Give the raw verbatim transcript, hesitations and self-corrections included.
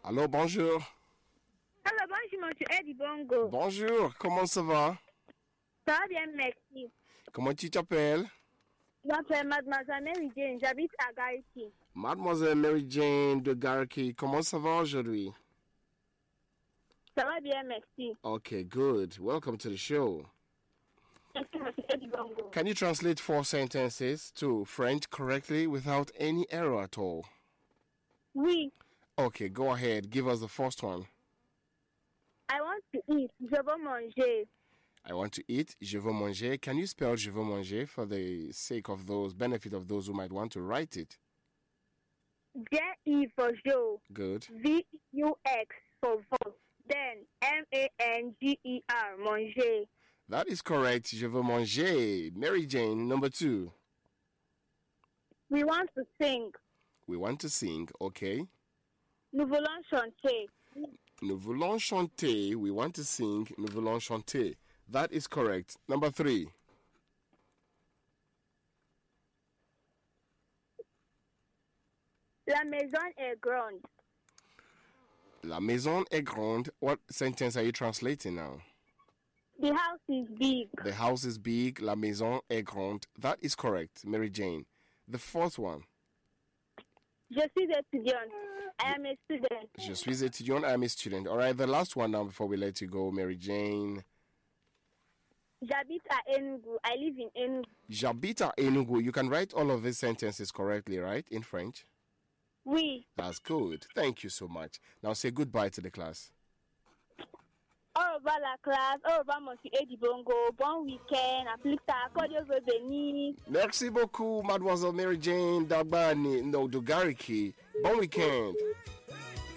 Allô, bonjour. Allô, bonjour, monsieur Eddie Bongo. Bonjour, comment ça va? Ça va bien, merci. Comment tu t'appelles? Je m'appelle Mademoiselle Mary Jane, j'habite à Gariki. Mademoiselle Mary Jane de Gariki, comment ça va aujourd'hui? Ça va bien, merci. Okay, good. Welcome to the show. Merci, monsieur Eddie Bongo. Can you translate four sentences to French correctly without any error at all? Oui. Okay, go ahead. Give us the first one. I want to eat. Je veux manger. I want to eat. Je veux manger. Can you spell je veux manger for the sake of those, benefit of those who might want to write it? J E for Joe. Good. V U X for vote. Then M A N G E R, manger. That is correct. Je veux manger. Mary Jane, number two. We want to sing. We want to sing. Okay. Nous voulons chanter. Nous voulons chanter. We want to sing. Nous voulons chanter. That is correct. Number three. La maison est grande. La maison est grande. What sentence are you translating now? The house is big. The house is big. La maison est grande. That is correct, Mary Jane. The fourth one. Je suis étudiante. I am a student. Je suis étudiante. I am a student. All right, the last one now before we let you go, Mary Jane. J'habite à Enugu. I live in Enugu. J'habite à Enugu. You can write all of these sentences correctly, right, in French? Oui. That's good. Thank you so much. Now say goodbye to the class. Au revoir la classe. Au revoir, monsieur Eddie Bongo. Bon week-end. À plus tard. Que Dieu vous bénisse. Merci beaucoup, Mademoiselle Mary Jane Dagbani, no, Dogariki. Bon weekend.